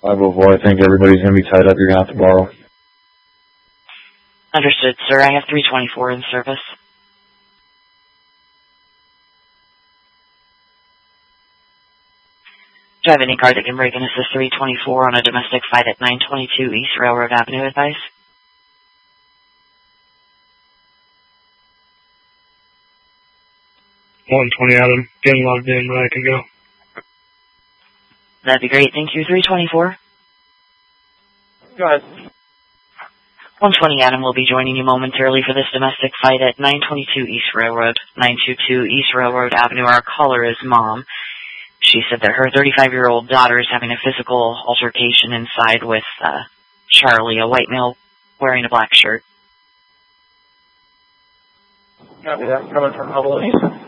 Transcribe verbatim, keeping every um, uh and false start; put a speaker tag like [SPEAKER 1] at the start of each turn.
[SPEAKER 1] five oh four, I think everybody's going to be tied up. You're going to have to borrow.
[SPEAKER 2] Understood, sir. I have three twenty-four in service. Do you have any car that can break and assist three twenty-four on a domestic fight at nine twenty-two East Railroad Avenue, advice?
[SPEAKER 3] one twenty Adam. Getting logged in, but I can go.
[SPEAKER 2] That'd be great. Thank you. three twenty-four.
[SPEAKER 4] Go ahead.
[SPEAKER 2] one twenty Adam will be joining you momentarily for this domestic fight at nine twenty-two East Railroad, nine twenty-two East Railroad Avenue. Our caller is Mom. She said that her thirty-five-year-old daughter is having a physical altercation inside with uh, Charlie, a white male wearing a black shirt.
[SPEAKER 4] Copy that. Coming from Hubble East.